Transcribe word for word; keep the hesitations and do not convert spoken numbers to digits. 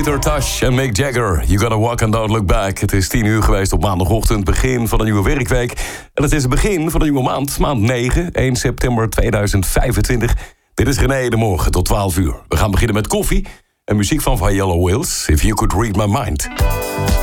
Peter Tosh en Mick Jagger. You gotta walk and don't look back. Het is tien uur geweest op maandagochtend, begin van een nieuwe werkweek. En het is het begin van een nieuwe maand, maand negen, één september tweeduizend vijfentwintig. Dit is René de Morgen tot twaalf uur. We gaan beginnen met koffie en muziek van Viola Wills. If You Could Read My Mind.